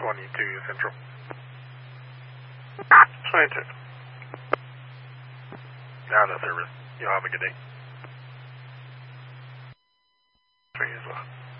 22 Central. Scientist. Out of service. You'll have a good day. For you as well.